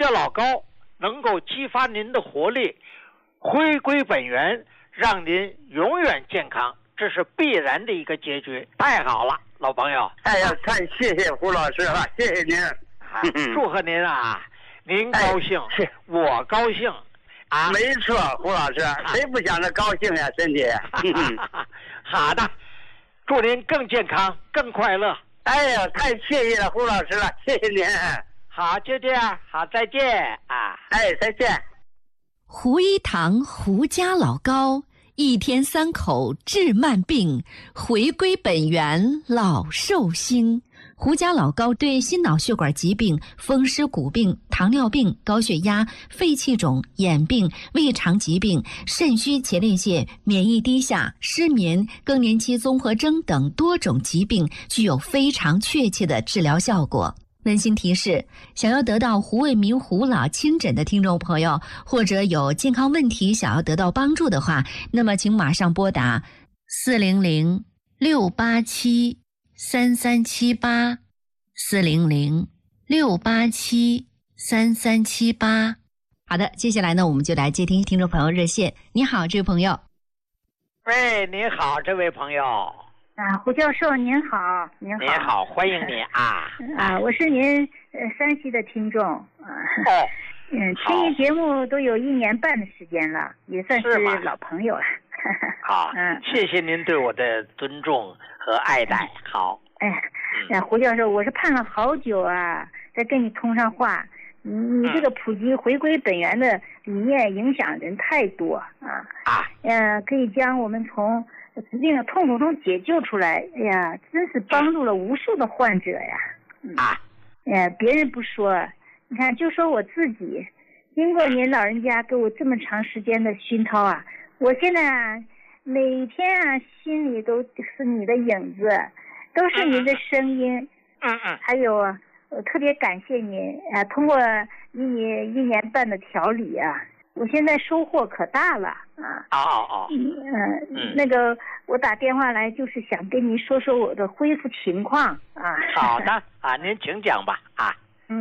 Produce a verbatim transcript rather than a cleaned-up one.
家老高能够激发您的活力，回归本源，让您永远健康，这是必然的一个结局。太好了，老朋友！ 哎呀，太谢谢胡老师了，谢谢您， 啊、祝贺您啊！您高兴，哎、我高兴啊！ 没错，胡老师，谁不想着高兴呀？身体。 好的，祝您更健康、更快乐。 哎呀，太谢谢了，胡老师了，谢谢您。 好，就这样，好，再见啊！ 哎，再见。 胡一堂胡家老高，一天三口治慢病，回归本源老寿星。胡家老高对心脑血管疾病、风湿骨病、糖尿病、高血压、肺气肿、眼病、胃肠疾病、肾虚前列腺、免疫低下、失眠、更年期综合征等多种疾病具有非常确切的治疗效果。温馨提示：想要得到胡卫民胡老亲诊的听众朋友，或者有健康问题想要得到帮助的话，那么请马上拨打四零零六八七三三七八四零零六八七三三七八。好的，接下来呢，我们就来接听听众朋友热线。你好，这位朋友。 喂，你好，这位朋友。 啊，胡教授您好，您好， 您好，欢迎你啊！ 啊，我是您呃山西的听众啊。 哦， 嗯，听您节目都有一年半的时间了，也算是老朋友了。 好，嗯，谢谢您对我的尊重和爱戴。好， 哎，哎，胡教授，我是盼了好久啊，再跟你通上话。你你这个普及回归本源的理念影响人太多啊啊，嗯、呃，可以将我们从疾病的痛苦中解救出来，哎呀，真是帮助了无数的患者呀！嗯、啊，哎，别人不说，你看，就说我自己，经过您老人家给我这么长时间的熏陶啊，我现在啊，每天啊，心里都是你的影子，都是您的声音，嗯嗯，还有啊，我特别感谢您啊，通过你一年半的调理啊。我现在收获可大了啊！ 哦哦哦， 嗯嗯，那个我打电话来就是想跟您说说我的恢复情况啊。 好的啊，您请讲吧啊。